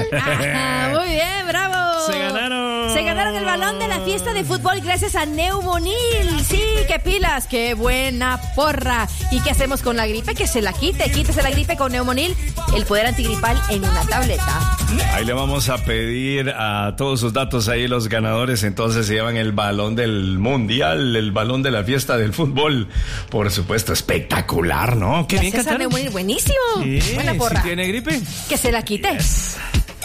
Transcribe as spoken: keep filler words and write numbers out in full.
Ah, muy bien, bravo. Se ganaron. Se ganaron el balón de la fiesta de fútbol gracias a Neumonil. Sí, qué pilas, qué buena porra. ¿Y qué hacemos con la gripe? Que se la quite. Quítese la gripe con Neumonil, el poder antigripal en una tableta. Ahí le vamos a pedir a todos sus datos ahí los ganadores. Entonces se llevan el balón del mundial, el balón de la fiesta del fútbol. Por supuesto, espectacular, ¿no? Qué bien cantar. Neumonil, buenísimo. Sí, buena porra. ¿sí tiene gripe? Que se la quite. Yes.